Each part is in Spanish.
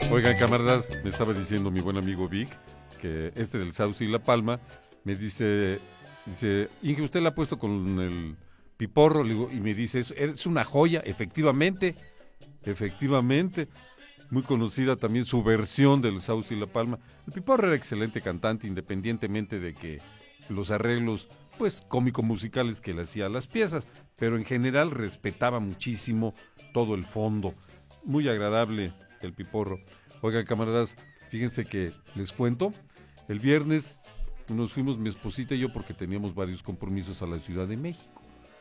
Oigan, camaradas, me estaba diciendo mi buen amigo Vic que del Sauce y La Palma me dice, Inge, ¿usted la ha puesto con el Piporro? Le digo, y me dice, es una joya, efectivamente, muy conocida también su versión del Sauce y La Palma. El Piporro era excelente cantante, independientemente de que los arreglos, pues, cómico-musicales que le hacía a las piezas, pero en general respetaba muchísimo todo el fondo. Muy agradable el Piporro. Oigan, camaradas, fíjense que les cuento, el viernes nos fuimos mi esposita y yo porque teníamos varios compromisos a la Ciudad de México.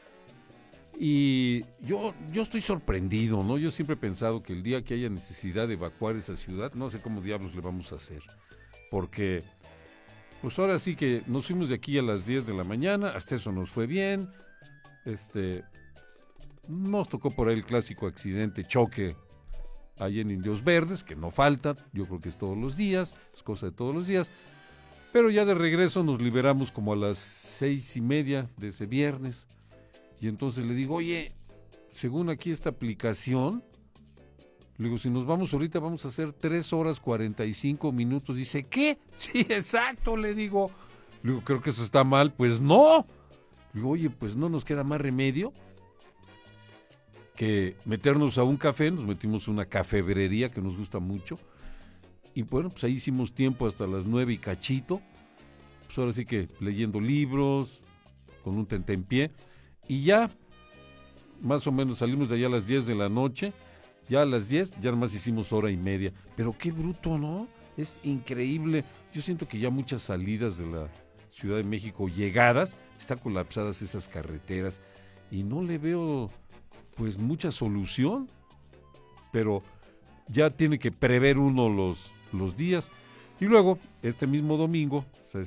Y yo estoy sorprendido, ¿no? Yo siempre he pensado que el día que haya necesidad de evacuar esa ciudad, no sé cómo diablos le vamos a hacer. Porque, pues ahora sí que nos fuimos de aquí a las 10 de la mañana, hasta eso nos fue bien. Nos tocó por ahí el clásico accidente, choque, ahí en Indios Verdes, que no falta, yo creo que es todos los días, es cosa de todos los días. Pero ya de regreso nos liberamos como a las 6:30 de ese viernes. Y entonces le digo, oye, según aquí esta aplicación, le digo, si nos vamos ahorita vamos a hacer 3 horas 45 minutos. Dice, ¿qué? Sí, exacto, le digo. Le digo, creo que eso está mal. Pues no. Le digo, oye, pues no nos queda más remedio que meternos a un café. Nos metimos a una cafebrería que nos gusta mucho. Y bueno, pues ahí hicimos tiempo hasta las 9 y cachito. Pues ahora sí que leyendo libros, con un tentempié. Y ya, más o menos salimos de allá a las 10 de la noche. Ya a las 10, ya nomás hicimos hora y media. Pero qué bruto, ¿no? Es increíble. Yo siento que ya muchas salidas de la Ciudad de México, llegadas, están colapsadas esas carreteras. Y no le veo, pues, mucha solución. Pero ya tiene que prever uno los días. Y luego, este mismo domingo, o sea,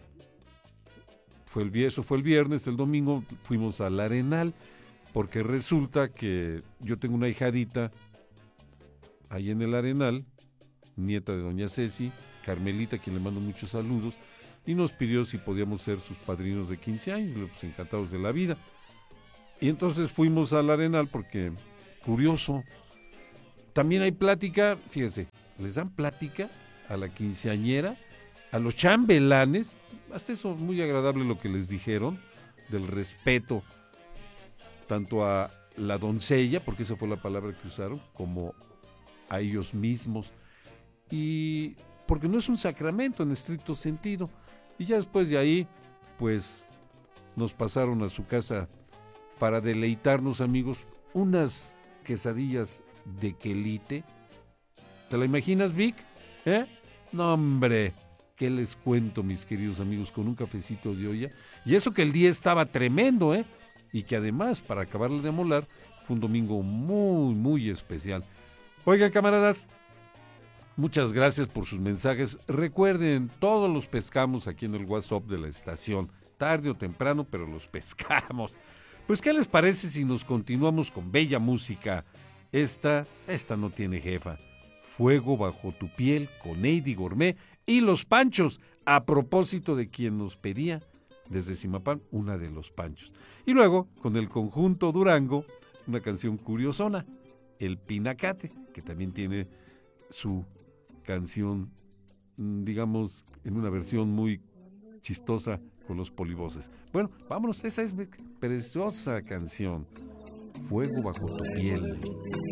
eso fue el viernes, el domingo fuimos al Arenal, porque resulta que yo tengo una hijadita ahí en el Arenal, nieta de doña Ceci, Carmelita, a quien le mando muchos saludos, y nos pidió si podíamos ser sus padrinos de 15 años, pues encantados de la vida. Y entonces fuimos al Arenal porque, curioso, también hay plática, fíjense, les dan plática a la quinceañera, a los chambelanes, hasta eso muy agradable lo que les dijeron, del respeto, tanto a la doncella, porque esa fue la palabra que usaron, como a ellos mismos. Y porque no es un sacramento en estricto sentido. Y ya después de ahí, pues, nos pasaron a su casa para deleitarnos, amigos, unas quesadillas de quelite. ¿Te la imaginas, Vic? No, hombre, ¿qué les cuento, mis queridos amigos? Con un cafecito de olla. Y eso que el día estaba tremendo, y que además, para acabarle de molar, fue un domingo muy, muy especial. Oigan, camaradas, muchas gracias por sus mensajes. Recuerden, todos los pescamos aquí en el WhatsApp de la estación, tarde o temprano, pero los pescamos. Pues, ¿qué les parece si nos continuamos con bella música? Esta no tiene jefa. Fuego bajo tu piel, con Eddie Gourmet y Los Panchos, a propósito de quien nos pedía desde Zimapán una de Los Panchos. Y luego, con el conjunto Durango, una canción curiosona, El Pinacate, que también tiene su canción, digamos, en una versión muy chistosa con los polivoces. Bueno, vámonos, esa es preciosa canción, Fuego bajo tu piel.